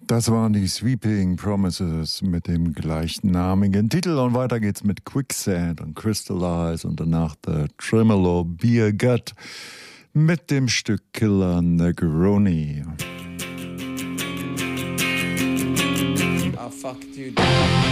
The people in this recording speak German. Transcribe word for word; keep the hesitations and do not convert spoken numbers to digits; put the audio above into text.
Das waren die Sweeping Promises mit dem gleichnamigen Titel. Und weiter geht's mit Quicksand und Crystallize und danach The Tremolo Beer Gut mit dem Stück Killer Negroni. I fucked you.